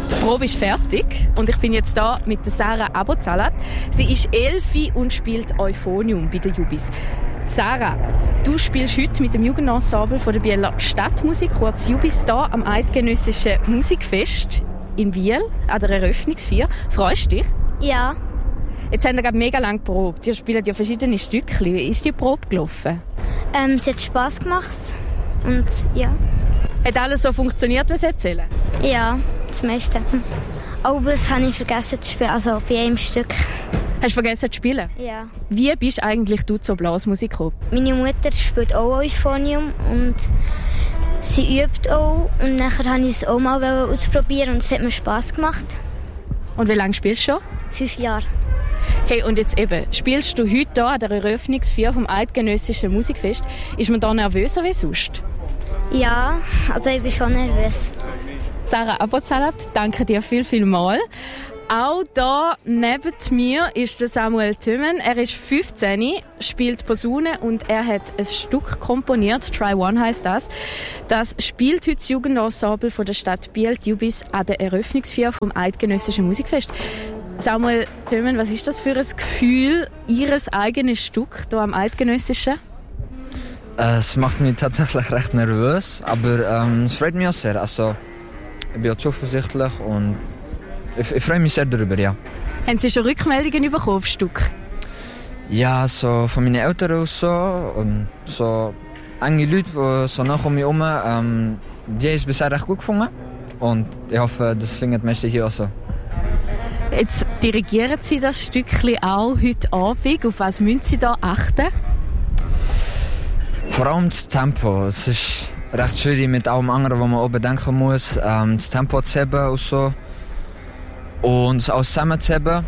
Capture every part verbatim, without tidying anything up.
Die Probe ist fertig und ich bin jetzt hier mit der Sarah Abozalat. Sie ist elf und spielt Euphonium bei den Jubis. Sarah, du spielst heute mit dem Jugendensemble von der Bieler Stadtmusik, kurz Jubis, hier am Eidgenössischen Musikfest in Biel, an der Eröffnungsfeier. Freust du dich? Ja. Jetzt haben wir gerade mega lange geprobt. Ihr spielt ja verschiedene Stückchen. Wie ist die Probe gelaufen? Ähm, es hat Spass gemacht und ja. Hat alles so funktioniert, was Sie erzählen? Ja, das meiste. Aber das habe ich vergessen zu spielen, also bei einem Stück. Hast du vergessen zu spielen? Ja. Wie bist eigentlich du zur Blasmusik gekommen? Meine Mutter spielt auch Euphonium und sie übt auch. Und nachher wollte ich es auch mal ausprobieren und es hat mir Spass gemacht. Und wie lange spielst du schon? Fünf Jahre. Hey, und jetzt eben, spielst du heute hier an der Eröffnungsfeier vom Eidgenössischen Musikfest? Ist man da nervöser wie sonst? Ja, also ich bin schon nervös. Sarah Abozalat, danke dir viel, viel mal. Auch hier neben mir ist der Samuel Thümen. Er ist fünfzehn, spielt Posaune und er hat ein Stück komponiert. Try One heisst das. Das spielt heute das Jugendensemble von der Stadt Biel, die Jubis, an der Eröffnungsfeier vom Eidgenössischen Musikfest. Samuel Thümen, was ist das für ein Gefühl, Ihres eigenen Stück hier am Eidgenössischen? Es macht mich tatsächlich recht nervös, aber ähm, es freut mich auch sehr. Also, ich bin auch zuversichtlich und ich, ich freue mich sehr darüber, ja. Haben Sie schon Rückmeldungen bekommen auf das Stück? Ja, so von meinen Eltern aus so und so enge Leute, die so nach um mich herum, ähm, die haben es bisher recht gut gefunden und ich hoffe, das finden die meisten hier auch so. Jetzt dirigieren Sie das Stückchen auch heute Abend. Auf was müssen Sie da achten? Vor allem das Tempo. Es ist recht schwierig mit allem anderen, was man auch bedenken muss. Ähm, das Tempo zu haben und so. Und es alles zusammen zu haben.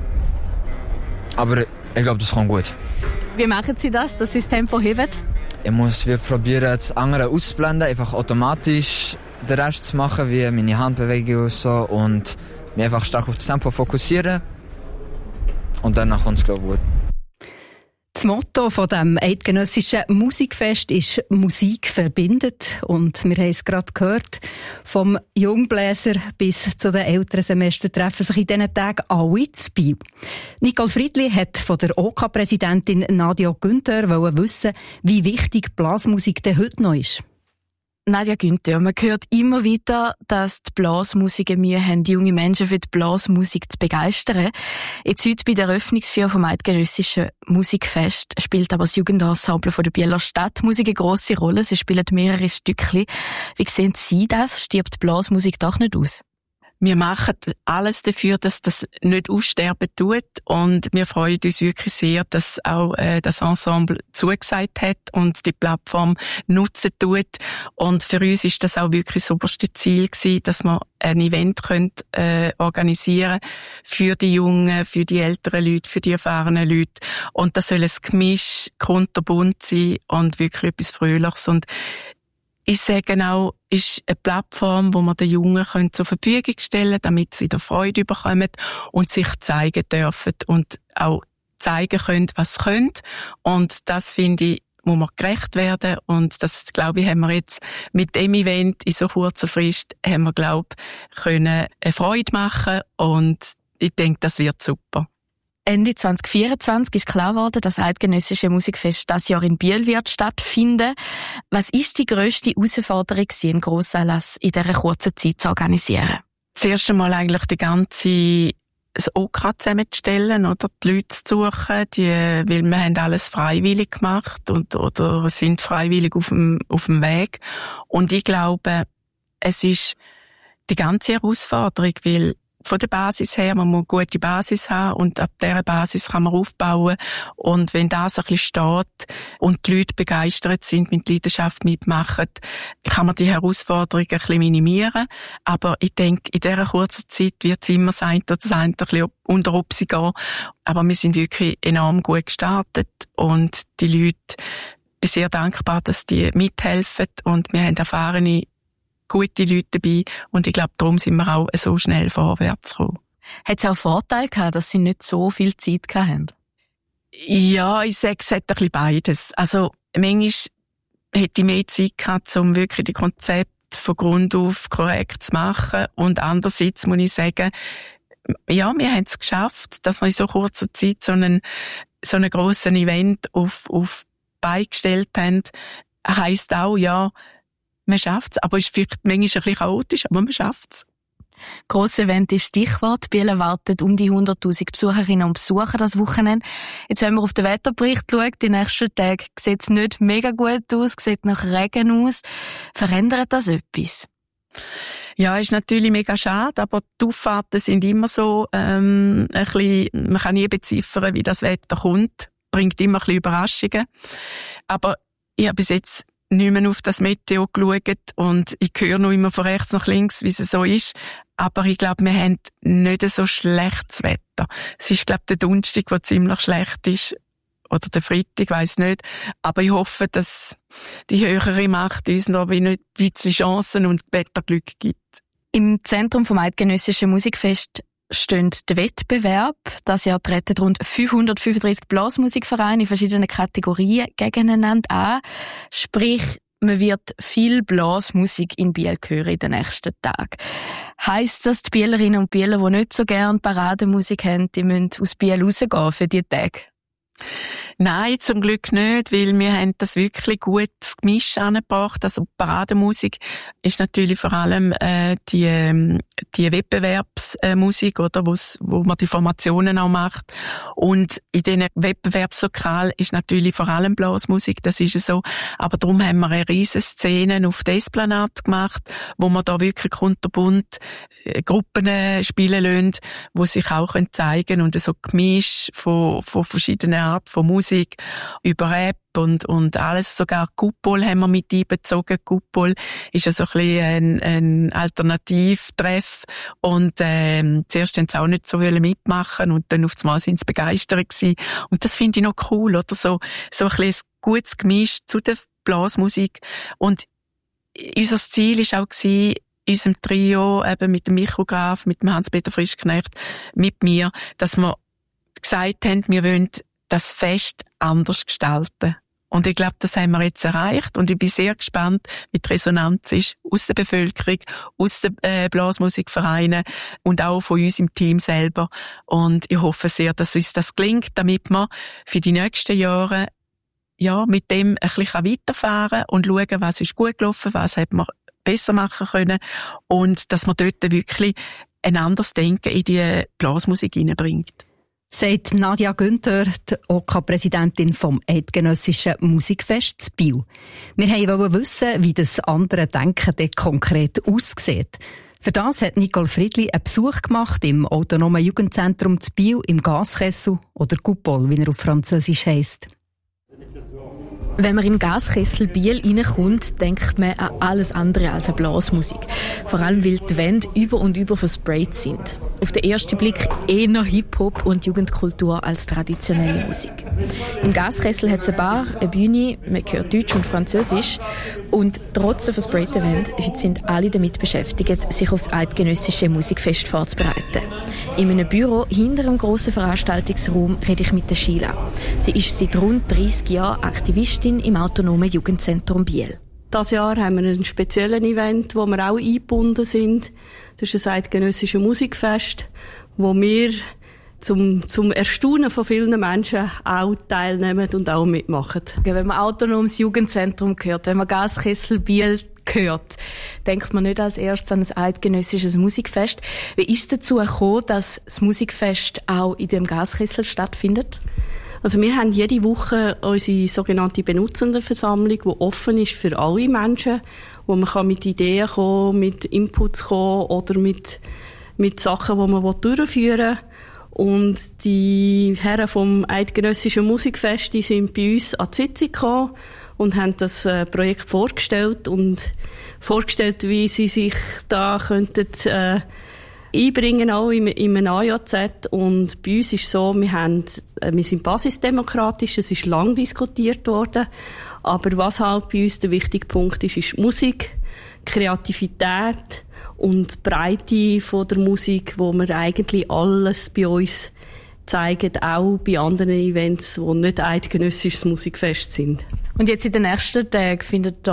Aber ich glaube, das kommt gut. Wie machen Sie das, dass Sie das Tempo heben? Ich muss wir probieren, das andere auszublenden, einfach automatisch den Rest zu machen, wie meine Handbewegungen und so. Und mich einfach stark auf das Tempo fokussieren. Und danach kommt es, glaube ich, gut. Das Motto von dem Eidgenössischen Musikfest ist «Musik verbindet». Und wir haben es gerade gehört, vom Jungbläser bis zu den älteren Semestern treffen sich in diesen Tagen alle zu Biel. Nicole Friedli hat von der O K-Präsidentin Nadia Günther wissen, wie wichtig Blasmusik denn heute noch ist. Nadia Günther, man hört immer wieder, dass die Blasmusiker Mühe haben, die junge Menschen für die Blasmusik zu begeistern. Jetzt heute bei der Eröffnungsfeier vom Eidgenössischen Musikfest spielt aber das Jugendensemble von der Bieler Stadtmusik eine grosse Rolle. Sie spielen mehrere Stückchen. Wie sehen Sie das? Stirbt die Blasmusik doch nicht aus? Wir machen alles dafür, dass das nicht aussterben tut und wir freuen uns wirklich sehr, dass auch äh, das Ensemble zugesagt hat und die Plattform nutzen tut. Und für uns ist das auch wirklich das oberste Ziel gewesen, dass wir ein Event können, äh, organisieren für die Jungen, für die älteren Leute, für die erfahrenen Leute. Und das soll ein Gemisch, kunterbunt sein und wirklich etwas Fröhliches. Und ich sage auch, ist eine Plattform, wo man den Jungen zur Verfügung stellen können, damit sie wieder Freude bekommen und sich zeigen dürfen und auch zeigen können, was sie können. Und das, finde ich, muss man gerecht werden. Und das, glaube ich, haben wir jetzt mit dem Event in so kurzer Frist, haben wir, glaube ich, können eine Freude machen. Und ich denke, das wird super. Ende zwanzig vierundzwanzig ist klar geworden, dass das Eidgenössische Musikfest das Jahr in Biel wird stattfinden. Was ist die grösste Herausforderung, einen Grossanlass in dieser kurzen Zeit zu organisieren? Zuerst einmal eigentlich die ganze das O K zusammenzustellen oder die Leute zu suchen, die, weil wir haben alles freiwillig gemacht und oder sind freiwillig auf dem auf dem Weg. Und ich glaube, es ist die ganze Herausforderung, weil von der Basis her, man muss eine gute Basis haben und ab dieser Basis kann man aufbauen. Und wenn das ein bisschen steht und die Leute begeistert sind, mit Leidenschaft mitmachen, kann man die Herausforderungen ein bisschen minimieren. Aber ich denke, in dieser kurzen Zeit wird es immer sein, dass es ein bisschen unter Upsi gehen. Aber wir sind wirklich enorm gut gestartet und die Leute, ich bin sehr dankbar, dass die mithelfen und wir haben erfahrene gute Leute dabei und ich glaube, darum sind wir auch so schnell vorwärts gekommen. Hat es auch Vorteile gehabt, dass Sie nicht so viel Zeit hatten? Ja, ich sage, es hat ein bisschen beides. Also, manchmal hätte ich mehr Zeit gehabt, um wirklich die Konzepte von Grund auf korrekt zu machen. Und andererseits muss ich sagen, ja, wir haben es geschafft, dass wir in so kurzer Zeit so einen, so einen grossen Event auf, auf beigestellt haben. Heisst auch, ja, man schafft es. Aber es ist vielleicht manchmal ein bisschen chaotisch, aber man schafft es. Grosses Event ist Stichwort. Biel erwartet um die hunderttausend Besucherinnen und Besucher das Wochenende. Jetzt, wenn man auf den Wetterbericht schaut, die nächsten Tage sieht es nicht mega gut aus, sieht nach Regen aus. Verändert das etwas? Ja, ist natürlich mega schade, aber die Auffahrten sind immer so, ähm, ein bisschen, man kann nie beziffern, wie das Wetter kommt. Bringt immer ein bisschen Überraschungen. Aber ich habe bis jetzt nicht mehr auf das Meteo geschaut und ich höre noch immer von rechts nach links, wie es so ist. Aber ich glaube, wir haben nicht so schlechtes Wetter. Es ist, glaube ich, der Donnerstag, der ziemlich schlecht ist. Oder der Freitag, weiss nicht. Aber ich hoffe, dass die höhere Macht uns noch ein bisschen Chancen und Wetterglück gibt. Im Zentrum vom Eidgenössischen Musikfest stehen der Wettbewerb. Das Jahr treten rund fünfhundertfünfunddreißig Blasmusikvereine in verschiedenen Kategorien gegeneinander an. Sprich, man wird viel Blasmusik in Biel hören in den nächsten Tagen. Heisst das, die Bielerinnen und Bieler, die nicht so gerne Parademusik haben, die müssen aus Biel rausgehen für diese Tage? Nein, zum Glück nicht, weil wir haben das wirklich gut gemischt angebracht. Also Parademusik ist natürlich vor allem äh, die die Wettbewerbsmusik, oder, wo's, wo man die Formationen auch macht. Und in diesen Wettbewerbslokalen ist natürlich vor allem Blasmusik, das ist so. Aber darum haben wir eine riesige Szene auf der Esplanade gemacht, wo man da wirklich kunterbunt äh, Gruppen äh, spielen lassen, die sich auch können zeigen und so gemischt von, von verschiedenen Arten von Musik, über Rap und, und alles, sogar Kupol haben wir mit einbezogen. Kupol ist ja so ein bisschen ein, ein Alternativtreff und ähm, zuerst haben sie auch nicht so mitmachen und dann auf einmal sind sie begeistert gewesen. Und das finde ich noch cool, oder? So, so ein bisschen ein gutes Gemisch zu der Blasmusik. Und unser Ziel ist auch gewesen, unserem Trio, eben mit dem Michael Graf, mit dem Hans-Peter Frischknecht, mit mir, dass wir gesagt haben, wir wollen das Fest anders gestalten. Und ich glaube, das haben wir jetzt erreicht. Und ich bin sehr gespannt, wie die Resonanz ist aus der Bevölkerung, aus den äh, Blasmusikvereinen und auch von uns im Team selber. Und ich hoffe sehr, dass uns das gelingt, damit wir für die nächsten Jahre ja, mit dem ein bisschen weiterfahren und schauen, was ist gut gelaufen, was hat man besser machen können und dass man dort wirklich ein anderes Denken in die Blasmusik hineinbringt. Sagt Nadja Günther, die O K-Präsidentin vom Eidgenössischen Musikfest in Biel. Wir wollten wissen, wie das andere Denken dort konkret aussieht. Für das hat Nicole Friedli einen Besuch gemacht im Autonomen Jugendzentrum in Biel, im Gaskessel oder Coupole, wie er auf Französisch heisst. Wenn man in den Gaskessel Biel reinkommt, denkt man an alles andere als an Blasmusik. Vor allem, weil die Wände über und über versprayt sind. Auf den ersten Blick eher Hip-Hop und Jugendkultur als traditionelle Musik. Im Gaskessel hat es eine Bar, eine Bühne, man hört Deutsch und Französisch. Und trotz der versprayten Wände, heute sind alle damit beschäftigt, sich aufs Eidgenössische Musikfest vorzubereiten. In einem Büro hinter einem grossen Veranstaltungsraum rede ich mit der Sheila. Sie ist seit rund dreissig Jahren Aktivistin im Autonomen Jugendzentrum Biel. Dieses Jahr haben wir ein spezielles Event, wo wir auch eingebunden sind. Das ist ein eidgenössisches Musikfest, wo wir zum, zum Erstaunen von vielen Menschen auch teilnehmen und auch mitmachen. Wenn man Autonomes Jugendzentrum hört, wenn man Gaskessel Biel hört, denkt man nicht als erstes an ein eidgenössisches Musikfest. Wie ist es dazu gekommen, dass das Musikfest auch in dem Gaskessel stattfindet? Also wir haben jede Woche unsere sogenannte Benutzerversammlung, die offen ist für alle Menschen, wo man kann mit Ideen kommen, mit Inputs kommen oder mit, mit Sachen, die man durchführen will. Und die Herren vom Eidgenössischen Musikfest, die sind bei uns an die Sitzung gekommen und haben das äh, Projekt vorgestellt und vorgestellt, wie sie sich da könnten äh, einbringen, auch im, im A J Z. Und bei uns ist es so, wir, haben, äh, wir sind basisdemokratisch, es ist lang diskutiert worden. Aber was halt bei uns der wichtige Punkt ist, ist Musik, Kreativität und die Breite von der Musik, wo wir eigentlich alles bei uns zeigen, auch bei anderen Events, die nicht eidgenössisches Musikfest sind. Und jetzt in den nächsten Tagen findet da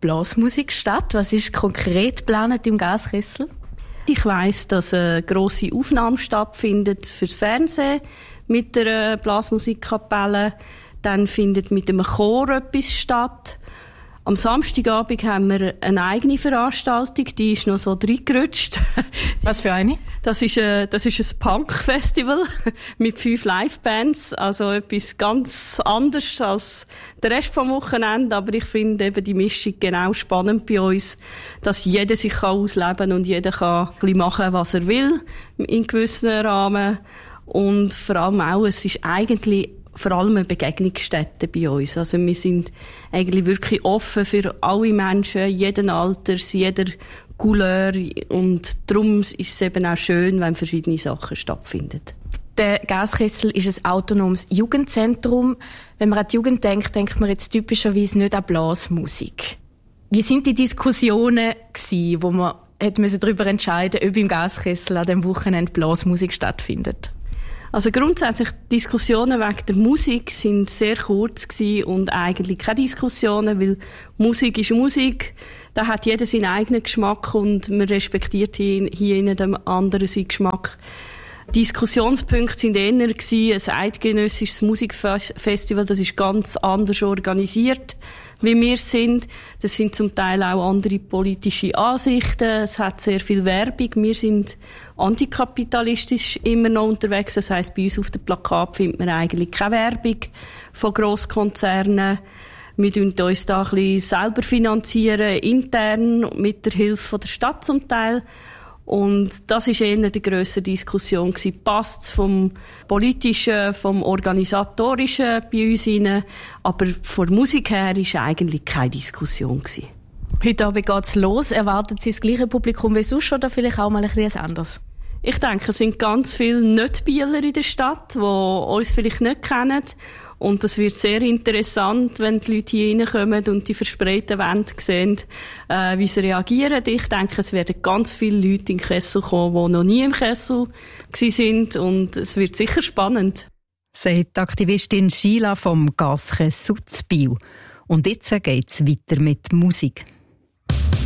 Blasmusik statt. Was ist konkret geplant im Gaskessel? Ich weiss, dass eine grosse Aufnahme stattfindet fürs Fernsehen mit der Blasmusikkapelle. Dann findet mit dem Chor etwas statt. Am Samstagabend haben wir eine eigene Veranstaltung, die ist noch so reingerutscht. Was für eine? Das ist, ein, das ist ein Punk-Festival mit fünf Live-Bands, also etwas ganz anderes als der Rest vom Wochenende, aber ich finde eben die Mischung genau spannend bei uns, dass jeder sich ausleben kann und jeder kann ein bisschen machen, was er will, in gewissen Rahmen. Und vor allem auch, es ist eigentlich vor allem eine Begegnungsstätte bei uns. Also wir sind eigentlich wirklich offen für alle Menschen, jeden Alters, jeder Couleur. Und darum ist es eben auch schön, wenn verschiedene Sachen stattfinden. Der Gaskessel ist ein autonomes Jugendzentrum. Wenn man an die Jugend denkt, denkt man jetzt typischerweise nicht an Blasmusik. Wie sind die Diskussionen gewesen, wo man darüber entscheiden musste, ob im Gaskessel an diesem Wochenende Blasmusik stattfindet? Also grundsätzlich Diskussionen wegen der Musik sind sehr kurz gewesen und eigentlich keine Diskussionen, weil Musik ist Musik. Da hat jeder seinen eigenen Geschmack und man respektiert hier, hier in dem anderen seinen Geschmack. Diskussionspunkte sind eher gewesen, ein eidgenössisches Musikfestival, das ist ganz anders organisiert, wie wir sind. Das sind zum Teil auch andere politische Ansichten. Es hat sehr viel Werbung. Wir sind antikapitalistisch immer noch unterwegs. Das heisst, bei uns auf dem Plakat findet man eigentlich keine Werbung von Grosskonzernen. Wir finanzieren uns da ein bisschen selber finanzieren, intern, mit der Hilfe von der Stadt zum Teil. Und das ist eher die grössere Diskussion gewesen. Passt es vom Politischen, vom Organisatorischen bei uns rein? Aber von der Musik her war eigentlich keine Diskussion gewesen. Heute Abend geht's los. Erwarten Sie das gleiche Publikum wie sonst oder vielleicht auch mal ein bisschen anderes? Ich denke, es sind ganz viele Nicht-Bieler in der Stadt, die uns vielleicht nicht kennen. Und es wird sehr interessant, wenn die Leute hier reinkommen und die verspreiten Wände sehen, äh, wie sie reagieren. Ich denke, es werden ganz viele Leute in den Kessel kommen, die noch nie im Kessel waren. Und es wird sicher spannend. Sagt die Aktivistin Sheila vom Gaskessel zu Biel. Und jetzt geht's weiter mit Musik.